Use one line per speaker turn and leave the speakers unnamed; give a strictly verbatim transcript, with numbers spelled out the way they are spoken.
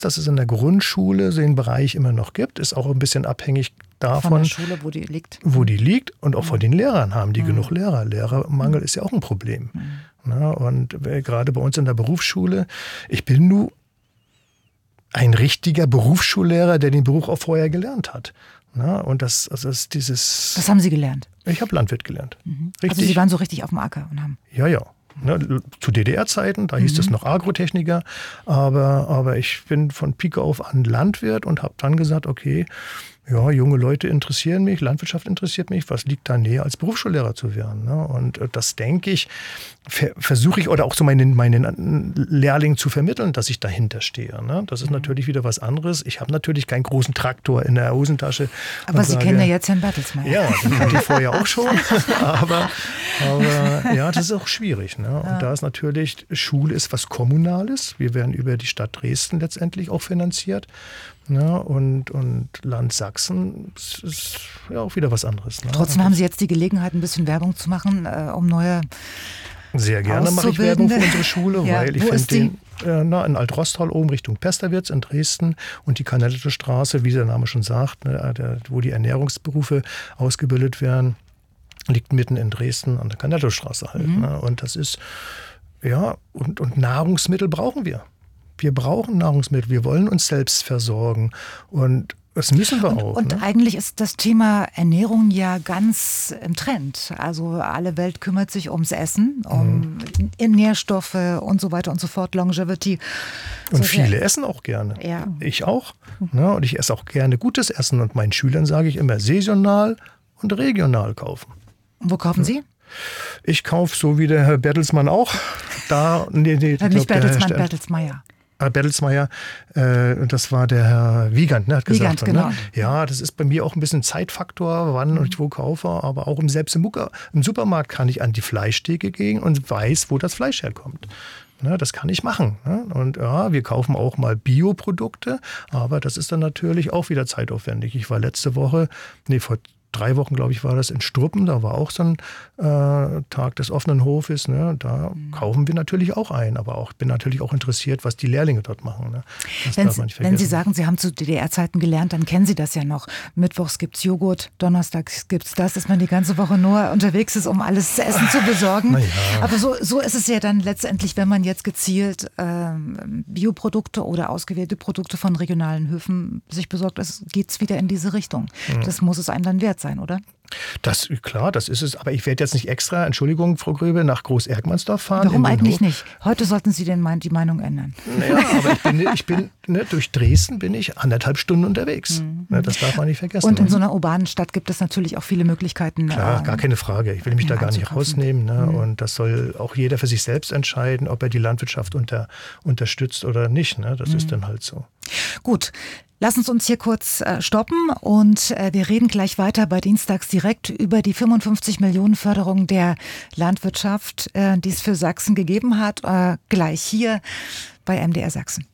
dass es in der Grundschule den Bereich immer noch gibt. Ist auch ein bisschen abhängig davon,
von der Schule, wo die liegt.
Wo die liegt und auch
Mhm.
von den Lehrern. Haben die
Mhm.
genug Lehrer? Lehrermangel ist ja auch ein Problem. Mhm. Na, und gerade bei uns in der Berufsschule, ich bin nun ein richtiger Berufsschullehrer, der den Beruf auch vorher gelernt hat. Na, und das, also das ist dieses...
Was haben Sie gelernt?
Ich habe Landwirt gelernt.
Mhm.
Richtig.
Also Sie waren so richtig auf dem Acker und haben...
Ja, ja. Ne, zu D D R-Zeiten, da hieß
Mhm.
es noch Agrotechniker, aber, aber ich bin von Pike auf an Landwirt und habe dann gesagt, okay, ja, junge Leute interessieren mich, Landwirtschaft interessiert mich, was liegt da näher, als Berufsschullehrer zu werden? Ne? Und das, denke ich, ver- versuche ich oder auch so meinen, meinen Lehrlingen zu vermitteln, dass ich dahinter stehe. Ne? Das ist
Mhm.
natürlich wieder was anderes. Ich habe natürlich keinen großen Traktor in der Hosentasche.
Aber Sie
sage,
kennen ja jetzt Herrn Bertelsmann.
Ja, den kannte ich vorher auch schon. aber, aber ja, das ist auch schwierig. Ne? Und
Ja.
da ist natürlich, Schule ist was Kommunales. Wir werden über die Stadt Dresden letztendlich auch finanziert. Ne? Und, und Land Sachsen ist, ist ja auch wieder was anderes. Ne?
Trotzdem haben Sie jetzt die Gelegenheit, ein bisschen Werbung zu machen, äh, um neue
Sehr gerne mache ich Werbung für unsere Schule,
Ja,
weil ich
wo
finde
ist die?
den äh, na, in Alt-Rostal oben Richtung Pesterwitz in Dresden und die Kanadische Straße, wie der Name schon sagt, ne, der, wo die Ernährungsberufe ausgebildet werden, liegt mitten in Dresden an der Kanadische Straße halt.
Mhm.
Ne? Und das ist, ja, und, und Nahrungsmittel brauchen wir. Wir brauchen Nahrungsmittel, wir wollen uns selbst versorgen und das müssen wir
und,
auch.
Und
ne?
eigentlich ist das Thema Ernährung ja ganz im Trend. Also alle Welt kümmert sich ums Essen, um mhm. Nährstoffe und so weiter und so fort, Longevity.
Und
Solche-
viele essen auch gerne.
Ja.
Ich auch. Ne? Und ich esse auch gerne gutes Essen. Und meinen Schülern sage ich immer saisonal und regional kaufen.
Und wo kaufen Sie?
Ich kaufe, so wie der Herr Bertelsmann auch, da, nee, nee, ich
Äh, Nicht
glaub, der Herr
Bertelsmann,
Stern-
Bertelsmeier.
Ah, Bertelsmeier, äh, das war der Herr Wiegand, ne, hat gesagt.
Wiegand, genau.
Ne? Ja, das ist bei mir auch ein bisschen Zeitfaktor, wann und wo kaufe, aber auch im, selbst im, Mucker, im Supermarkt kann ich an die Fleischtheke gehen und weiß, wo das Fleisch herkommt. Ne, das kann ich machen. Ne? Und ja, wir kaufen auch mal Bioprodukte, aber das ist dann natürlich auch wieder zeitaufwendig. Ich war letzte Woche, nee, vor drei Wochen, glaube ich, war das in Struppen. Da war auch so ein äh, Tag des offenen Hofes. Ne? Da mhm. kaufen wir natürlich auch ein. Aber auch bin natürlich auch interessiert, was die Lehrlinge dort machen. Ne? Das
Wenn,
darf man nicht
wenn Sie
vergessen.
sagen, Sie haben zu D D R-Zeiten gelernt, dann kennen Sie das ja noch. Mittwochs gibt es Joghurt, donnerstags gibt es das, dass man die ganze Woche nur unterwegs ist, um alles zu essen zu besorgen.
Na ja.
Aber so, so ist es ja dann letztendlich, wenn man jetzt gezielt ähm, Bioprodukte oder ausgewählte Produkte von regionalen Höfen sich besorgt, geht es wieder in diese Richtung. Mhm. Das muss es einem dann wert sein, oder?
Das, klar, das ist es. Aber ich werde jetzt nicht extra, Entschuldigung, Frau Gröbe, nach Groß-Erkmannsdorf fahren.
Warum
in den
eigentlich
Hof.
nicht? Heute sollten Sie den, die Meinung ändern.
Naja, aber ich bin, ich bin ne, durch Dresden bin ich anderthalb Stunden unterwegs. Mhm. Ne, das darf man nicht vergessen.
Und in so einer urbanen Stadt gibt es natürlich auch viele Möglichkeiten.
Klar,
ähm,
gar keine Frage. Ich will mich da gar nicht rausnehmen. Ne? Mhm. Und das soll auch jeder für sich selbst entscheiden, ob er die Landwirtschaft unter, unterstützt oder nicht. Ne? Das mhm. ist dann halt so.
Gut. Lass uns uns hier kurz äh, stoppen und äh, wir reden gleich weiter bei Dienstags direkt über die fünfundfünfzig Millionen Förderung der Landwirtschaft, äh, die es für Sachsen gegeben hat, äh, gleich hier bei M D R Sachsen.